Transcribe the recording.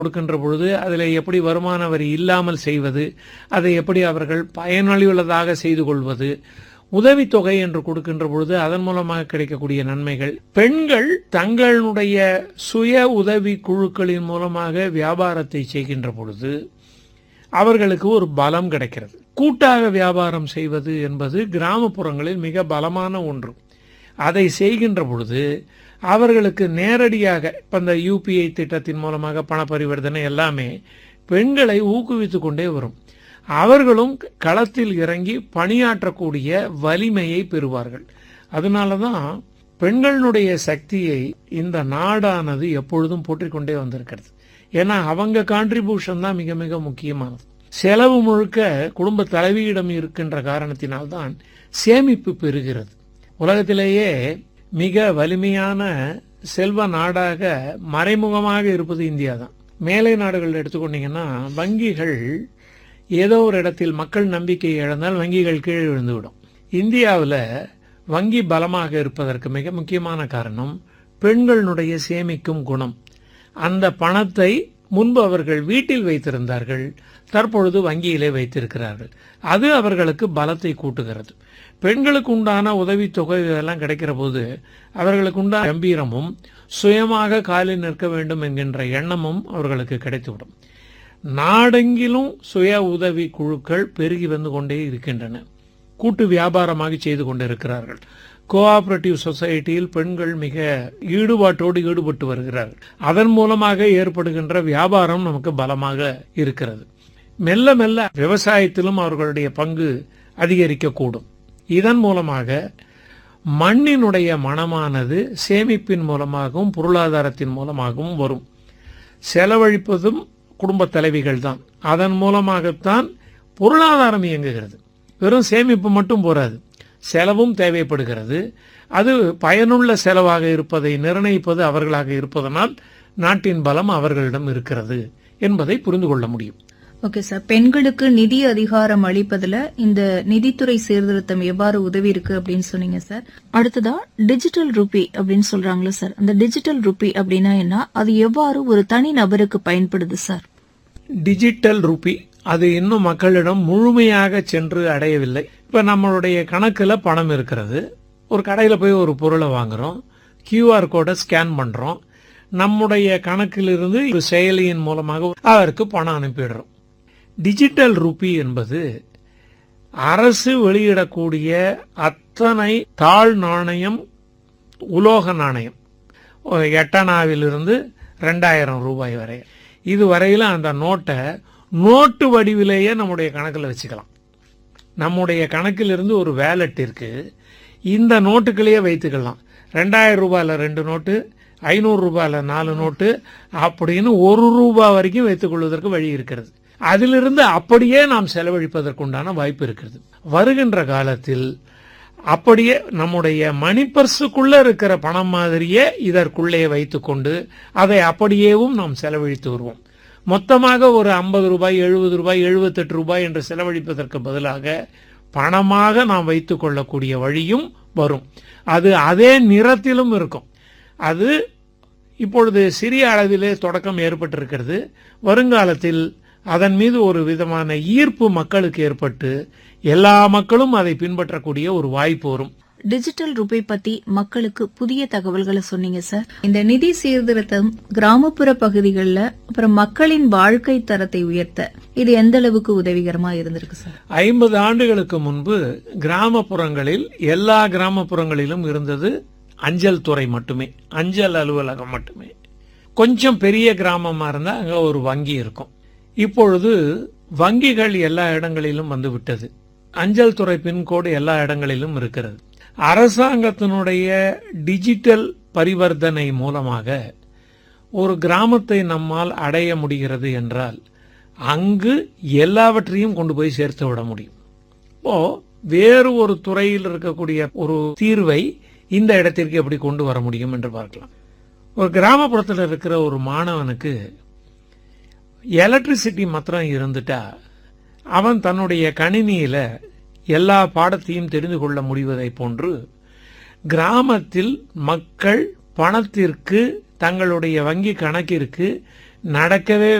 கொடுக்கின்ற பொழுது அதில் எப்படி வருமான வரி இல்லாமல் செய்வது, அதை எப்படி அவர்கள் பயனுள்ளதாக செய்து கொள்வது, உதவித்தொகை என்று கொடுக்கின்ற பொழுது அதன் மூலமாக கிடைக்கக்கூடிய நன்மைகள், பெண்கள் தங்களுடைய சுய உதவி குழுக்களின் மூலமாக வியாபாரத்தை செய்கின்ற பொழுது அவர்களுக்கு ஒரு பலம் கிடைக்கிறது. கூட்டாக வியாபாரம் செய்வது என்பது கிராமப்புறங்களில் மிக பலமான ஒன்று. அதை செய்கின்ற பொழுது அவர்களுக்கு நேரடியாக இப்போ இந்த யூபிஐ திட்டத்தின் மூலமாக பண பரிவர்த்தனை எல்லாமே பெண்களை ஊக்குவித்து கொண்டே வரும். அவர்களும் களத்தில் இறங்கி பணியாற்றக்கூடிய வலிமையை பெறுவார்கள். அதனால தான் பெண்களுடைய சக்தியை இந்த நாடானது எப்பொழுதும் போற்றிக்கொண்டே வந்திருக்கிறது. ஏன்னா அவங்க கான்ட்ரிபியூஷன் தான் மிக மிக முக்கியமானது. செலவு முழுக்க குடும்ப தலைவியிடம் இருக்கின்ற காரணத்தினால்தான் சேமிப்பு பெறுகிறது. உலகத்திலேயே மிக வலிமையான செல்வ நாடாக மறைமுகமாக இருப்பது இந்தியா தான். மேலை நாடுகள் எடுத்துக்கொண்டீங்கன்னா வங்கிகள் ஏதோ ஒரு இடத்தில் மக்கள் நம்பிக்கை இழந்தால் வங்கிகள் கீழே விழுந்துவிடும். இந்தியாவில் வங்கி பலமாக இருப்பதற்கு மிக முக்கியமான காரணம் பெண்களுடைய சேமிக்கும் குணம். அந்த பணத்தை முன்பு அவர்கள் வீட்டில் வைத்திருந்தார்கள், தற்பொழுது வங்கியிலே வைத்திருக்கிறார்கள். அது அவர்களுக்கு பலத்தை கூட்டுகிறது. பெண்களுக்கு உண்டான உதவித்தொகை இதெல்லாம் கிடைக்கிற போது அவர்களுக்கு உண்டான கம்பீரமும் சுயமாக காலில் நிற்க வேண்டும் என்கின்ற எண்ணமும் அவர்களுக்கு கிடைத்துவிடும். நாடெங்கிலும் சுய உதவி குழுக்கள் பெருகி வந்து கொண்டே இருக்கின்றன. கூட்டு வியாபாரமாக செய்து கொண்டிருக்கிறார்கள். கோஆபரேட்டிவ் சொசைட்டியில் பெண்கள் மிக ஈடுபாட்டோடு ஈடுபட்டு வருகிறார்கள். அதன் மூலமாக ஏற்படுகின்ற வியாபாரம் நமக்கு பலமாக இருக்கிறது. மெல்ல மெல்ல விவசாயத்திலும் அவர்களுடைய பங்கு அதிகரிக்கக்கூடும். இதன் மூலமாக மண்ணினுடைய மனமானது சேமிப்பின் மூலமாகவும் பொருளாதாரத்தின் மூலமாகவும் வரும். செலவழிப்பதும் குடும்ப தலைவிகள் தான். அதன் மூலமாகத்தான் பொருளாதாரம் இயங்குகிறது. வெறும் சேமிப்பு மட்டும் போராது, செலவும் தேவைப்படுகிறது. அது பயனுள்ள செலவாக இருப்பதை நிர்ணயிப்பது அவர்களாக இருப்பதனால் நாட்டின் பலம் அவர்களிடம் இருக்கிறது என்பதை புரிந்து கொள்ள முடியும். ஓகே சார், பெண்களுக்கு நிதி அதிகாரம் அளிப்பதுல இந்த நிதித்துறை சீர்திருத்தம் எவ்வாறு உதவி இருக்கு அப்படின்னு சொன்னீங்க சார். அடுத்ததா டிஜிட்டல் ரூபி அப்படின்னு சொல்றாங்களா சார், அந்த டிஜிட்டல் ரூபி அப்படின்னா என்ன, அது எவ்வாறு ஒரு தனி நபருக்கு பயன்படுது சார்? டிஜிட்டல் ரூபி அது இன்னும் மக்களிடம் முழுமையாக சென்று அடையவில்லை. இப்ப நம்மளுடைய கணக்குல பணம் இருக்கிறது, ஒரு கடையில போய் ஒரு பொருளை வாங்குறோம், QR கோடை ஸ்கேன் பண்றோம், நம்முடைய கணக்கிலிருந்து ஒரு செயலியின் மூலமாக அவருக்கு பணம் அனுப்பிடுறோம். டிஜிட்டல் ரூபி என்பது அரசு வெளியிடக்கூடிய அத்தனை தாழ் நாணயம், உலோக நாணயம், 8 அணாவிலிருந்து 2000 ரூபாய் வரை, இதுவரையில அந்த நோட்டை நோட்டு வடிவிலேயே நம்முடைய கணக்கில் வச்சுக்கலாம். நம்முடைய கணக்கிலிருந்து ஒரு வேலட் இருக்கு, இந்த நோட்டுகளையே வைத்துக்கலாம். 2000 ரூபாயில 2 நோட்டு, 500 ரூபாயில 4 நோட்டு அப்படின்னு 1 ரூபாய் வரைக்கும் வைத்துக் கொள்வதற்கு வழி இருக்கிறது. அதிலிருந்து அப்படியே நாம் செலவழிப்பதற்குண்டான வாய்ப்பு இருக்கிறது. வருகின்ற காலத்தில் அப்படியே நம்முடைய மணி பர்சுக்குள்ள இருக்கிற பணம் மாதிரியே இதற்குள்ளே வைத்துக்கொண்டு அதை அப்படியேவும் நாம் செலவழித்து வருவோம். மொத்தமாக ஒரு 50 ரூபாய், 70 ரூபாய், 78 ரூபாய் என்று செலவழிப்பதற்கு பதிலாக பணமாக நாம் வைத்துக் கொள்ளக்கூடிய வழியும் வரும். அது அதே நிறத்திலும் இருக்கும். அது இப்பொழுது சிறிய அளவிலே தொடக்கம் ஏற்பட்டிருக்கிறது. வருங்காலத்தில் அதன் மீது ஒரு விதமான ஈர்ப்பு மக்களுக்கு ஏற்பட்டு எல்லா மக்களும் அதை பின்பற்றக்கூடிய ஒரு வாய்ப்பு வரும். டிஜிட்டல் ரூபி பத்தி மக்களுக்கு புதிய தகவல்களை சொன்னீங்க சார். இந்த நிதி சீர்திருத்தம் கிராமப்புற பகுதிகளில் அப்புறம் மக்களின் வாழ்க்கை தரத்தை உயர்த்த இது எந்த அளவுக்கு உதவிகரமா இருந்திருக்கு சார்? 50 ஆண்டுகளுக்கு முன்பு கிராமப்புறங்களில் எல்லா கிராமப்புறங்களிலும் இருந்தது அஞ்சல் துறை மட்டுமே, அஞ்சல் அலுவலகம் மட்டுமே. கொஞ்சம் பெரிய கிராமமா இருந்தா அங்க ஒரு வங்கி இருக்கும். இப்பொழுது வங்கிகள் எல்லா இடங்களிலும் வந்து விட்டது. அஞ்சல் துறை பின்கோடு எல்லா இடங்களிலும் இருக்கிறது. அரசாங்கத்தினுடைய டிஜிட்டல் பரிவர்த்தனை மூலமாக ஒரு கிராமத்தை நம்மால் அடைய முடிகிறது என்றால் அங்கு எல்லாவற்றையும் கொண்டு போய் சேர்த்து விட முடியும். இப்போ வேறு ஒரு துறையில் இருக்கக்கூடிய ஒரு தீர்வை இந்த இடத்திற்கு எப்படி கொண்டு வர முடியும் என்று பார்க்கலாம். ஒரு கிராமப்புறத்தில் இருக்கிற ஒரு மாணவனுக்கு எலக்ட்ரிசிட்டி மாத்திரம் இருந்துட்டா அவன் தன்னுடைய கணினியில எல்லா பாடத்தையும் தெரிந்து கொள்ள முடிவதை போன்று கிராமத்தில் மக்கள் பணத்திற்கு, தங்களுடைய வங்கி கணக்கிற்கு நடக்கவே